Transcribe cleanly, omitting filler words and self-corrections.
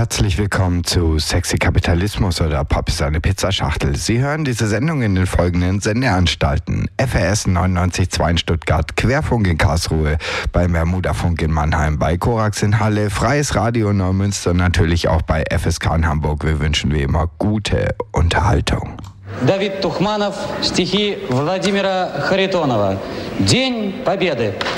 Herzlich willkommen zu Sexy Kapitalismus oder Pop ist eine Pizzaschachtel. Sie hören diese Sendung in den folgenden Sendeanstalten: FRS 99.2 in Stuttgart, Querfunk in Karlsruhe, bei Bermudafunk in Mannheim, bei Korax in Halle, Freies Radio Neumünster und natürlich auch bei FSK in Hamburg. Wir wünschen wie immer gute Unterhaltung. Давид Тухманов, стихи Владимира Харитонова. День Победы.